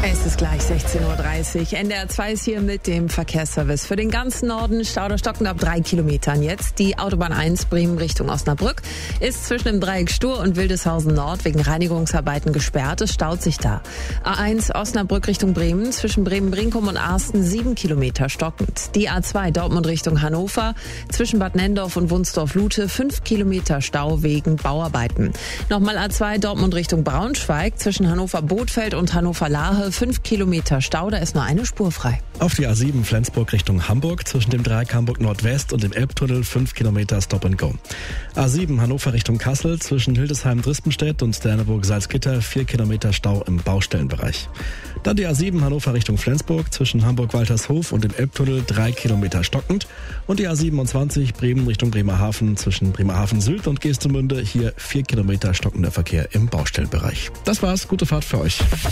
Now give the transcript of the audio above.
Es ist gleich 16:30 Uhr. NDR 2 ist hier mit dem Verkehrsservice. Für den ganzen Norden Stau oder stockend ab 3 Kilometern jetzt. Die Autobahn 1 Bremen Richtung Osnabrück ist zwischen dem Dreieck Stur und Wildeshausen Nord wegen Reinigungsarbeiten gesperrt. Es staut sich da. A1 Osnabrück Richtung Bremen zwischen Bremen-Brinkum und Arsten 7 Kilometer stockend. Die A2 Dortmund Richtung Hannover zwischen Bad Nenndorf und Wunsdorf-Lute 5 Kilometer Stau wegen Bauarbeiten. Nochmal A2 Dortmund Richtung Braunschweig zwischen Hannover-Bothfeld und Hannover-Lahe 5 Kilometer Stau, da ist nur eine Spur frei. Auf die A7 Flensburg Richtung Hamburg zwischen dem Dreieck Hamburg Nordwest und dem Elbtunnel 5 Kilometer Stop and Go. A7 Hannover Richtung Kassel zwischen Hildesheim-Drispenstedt und Derneburg-Salzgitter 4 Kilometer Stau im Baustellenbereich. Dann die A7 Hannover Richtung Flensburg zwischen Hamburg-Waltershof und dem Elbtunnel 3 Kilometer stockend. Und die A27 Bremen Richtung Bremerhaven zwischen Bremerhaven Süd und Geestemünde hier 4 Kilometer stockender Verkehr im Baustellenbereich. Das war's, gute Fahrt für euch.